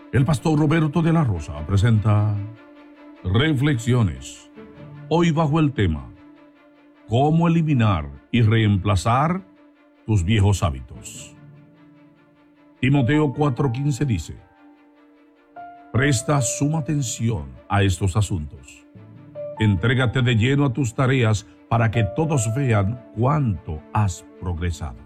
El pastor Roberto de la Rosa presenta Reflexiones. Hoy bajo el tema: ¿cómo eliminar y reemplazar tus viejos hábitos? Timoteo 4:15 dice: presta suma atención a estos asuntos. Entrégate de lleno a tus tareas para que todos vean cuánto has progresado.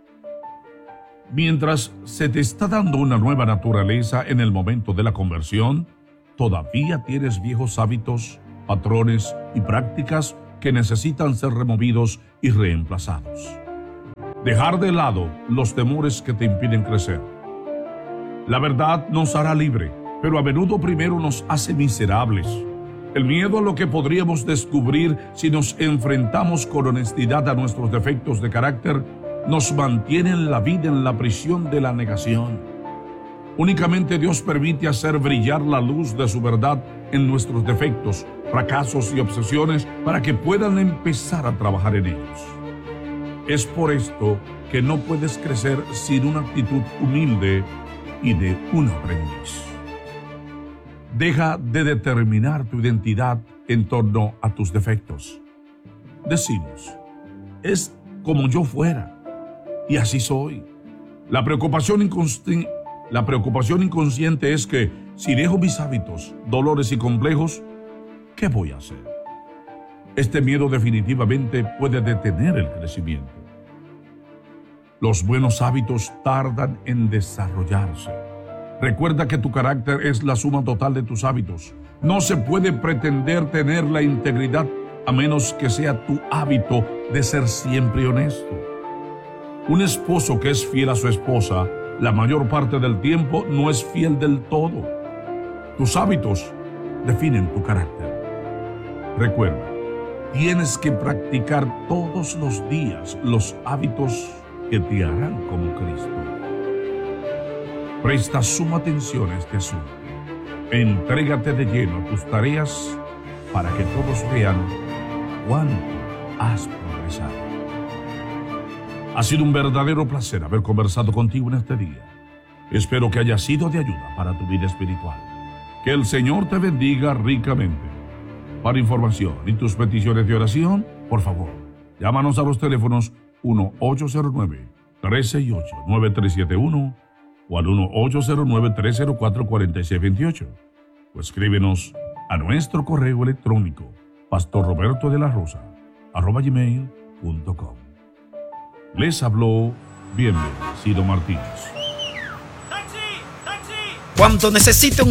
Mientras se te está dando una nueva naturaleza en el momento de la conversión, todavía tienes viejos hábitos, patrones y prácticas que necesitan ser removidos y reemplazados. Dejar de lado los temores que te impiden crecer. La verdad nos hará libre, pero a menudo primero nos hace miserables. El miedo a lo que podríamos descubrir si nos enfrentamos con honestidad a nuestros defectos de carácter nos mantiene en la vida en la prisión de la negación. Únicamente Dios permite hacer brillar la luz de su verdad en nuestros defectos, fracasos y obsesiones para que puedan empezar a trabajar en ellos. Es por esto que no puedes crecer sin una actitud humilde y de un aprendiz. Deja de determinar tu identidad en torno a tus defectos. Decimos: es como yo fuera, y así soy. La preocupación inconsciente es que si dejo mis hábitos, dolores y complejos, ¿qué voy a hacer? Este miedo definitivamente puede detener el crecimiento. Los buenos hábitos tardan en desarrollarse. Recuerda que tu carácter es la suma total de tus hábitos. No se puede pretender tener la integridad a menos que sea tu hábito de ser siempre honesto. Un esposo que es fiel a su esposa, la mayor parte del tiempo no es fiel del todo. Tus hábitos definen tu carácter. Recuerda, tienes que practicar todos los días los hábitos que te harán como Cristo. Presta suma atención a este asunto. Entrégate de lleno a tus tareas para que todos vean cuánto has progresado. Ha sido un verdadero placer haber conversado contigo en este día. Espero que haya sido de ayuda para tu vida espiritual. Que el Señor te bendiga ricamente. Para información y tus peticiones de oración, por favor, llámanos a los teléfonos 1-809-368-9371 o al 1-809-304-4628. O escríbenos a nuestro correo electrónico pastorrobertodelarosa@gmail.com. Les habló Bienvenido Martínez. Cuando necesite un